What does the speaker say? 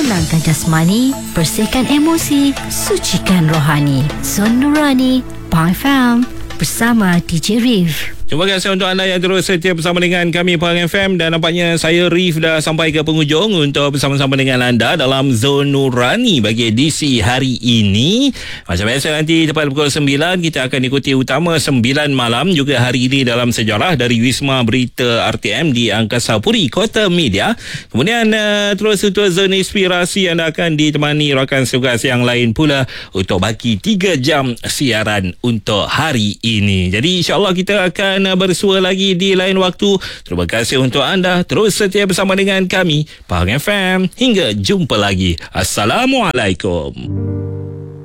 tenangkan jasmani, bersihkan emosi, sucikan rohani. Zon Nurani, Pang FM, bersama DJ Rif. Terima kasih untuk anda yang terus setia bersama dengan kami Pahang FM, dan nampaknya saya Rif dah sampai ke penghujung untuk bersama-sama dengan anda dalam Zon Nurani bagi edisi hari ini. Macam biasa nanti tepat pukul 9 kita akan ikuti utama 9 malam juga hari ini dalam sejarah dari Wisma Berita RTM di Angkasa Puri, Kota Media. Kemudian terus untuk Zon Inspirasi anda akan ditemani rakan tugas yang lain pula untuk bagi 3 jam siaran untuk hari ini. Jadi insyaAllah kita akan bersua lagi di lain waktu. Terima kasih untuk anda terus setia bersama dengan kami Pahang FM. Hingga jumpa lagi. Assalamualaikum.